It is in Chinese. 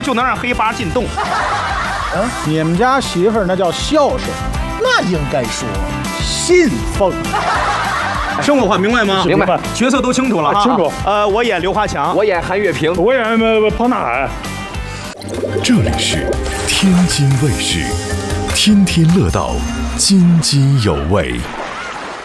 就能让黑八进洞。 你们家媳妇儿那叫孝顺，那应该说信奉。 生活化明白吗？ 明白， 角色都清楚了哈。 清楚。 我演刘华强， 我演韩月平， 我演庞大海。 这里是天津卫视，天天乐道，津津有味。